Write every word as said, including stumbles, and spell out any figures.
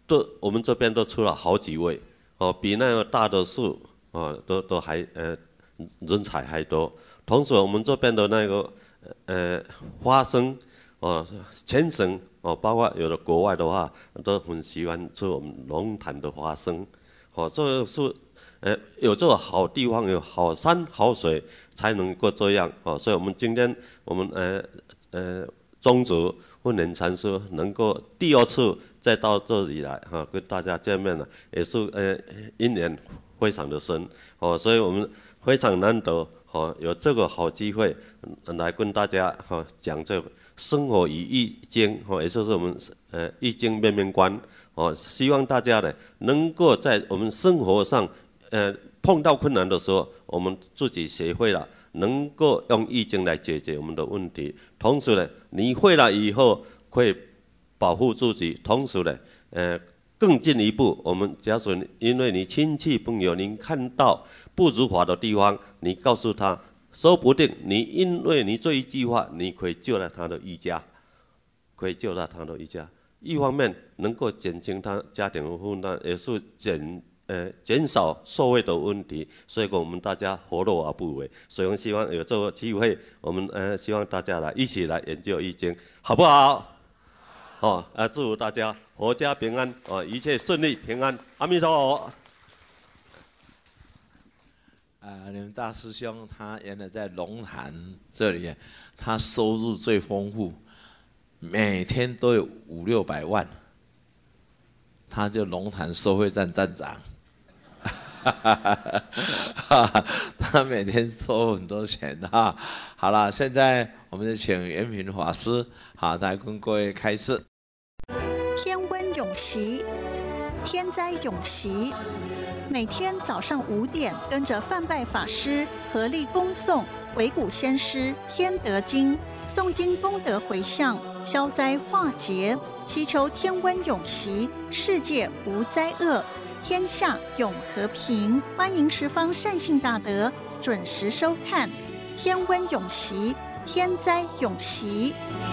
都我们这边都出了好几位哦，比那个大的树哦都都还呃人才还多。同时我们这边的那个呃花生哦全省哦，包括有的国外的话都很喜欢吃我们龙潭的花生。哦，这是呃有这个好地方，有好山好水，才能够这样哦。所以我们今天我们呃呃宗族慧能禅师能够第二次再到这里来哈、哦，跟大家见面了，也是呃因缘非常的深哦，所以我们非常难得哦有这个好机会来跟大家哈、哦、讲这个生活与易经哦，也就是我们呃易经面面观。哦，希望大家呢能够在我们生活上，呃，碰到困难的时候，我们自己学会了，能够用易经来解决我们的问题。同时呢，你会了以后，可以保护自己。同时呢，呃，更进一步，我们假如因为你亲戚朋友您看到不如法的地方，你告诉他，说不定你因为你这一句话，你可以救了他的一家，可以救了他的一家。一方面能够减轻他家庭的负担，也是减呃减少社会的问题，所以我们大家何乐而不为？所以我们希望有这个机会，我们呃希望大家来一起来研究易经，好不好？哦，呃，祝大家阖家平安，哦，一切顺利平安，阿弥陀佛。 啊，你们大师兄他原来在龙潭这里，他收入最丰富。每天都有五六百万，他就龙潭收费站站长，他每天收很多钱哈。好了，现在我们就请圆平法师好来跟各位开示。 天温永习，天灾永习。每天早上五点，跟着范拜法师合力恭诵维古先师《天德经》，诵经功德回向，消灾化劫，祈求天温永习，世界无灾厄，天下永和平。欢迎十方善信大德准时收看《天温永习》，天灾永习。